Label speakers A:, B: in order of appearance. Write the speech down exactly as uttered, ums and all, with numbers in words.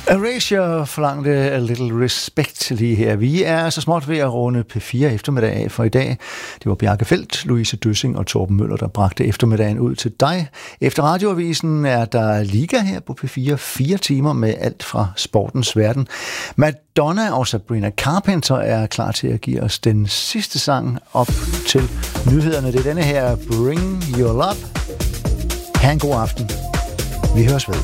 A: Erasure forlangte a little respect lige her. Vi er så småt ved at runde P fire eftermiddag af for i dag. Det var Bjarke Feldt, Louise Døssing og Torben Møller, der bragte eftermiddagen ud til dig. Efter radioavisen er der Liga her på P fire. Fire timer med alt fra sportens verden. Madonna og Sabrina Carpenter er klar til at give os den sidste sang op til nyhederne. Det er denne her, Bring Your Love. Ha' en god aften. Vi høres ved.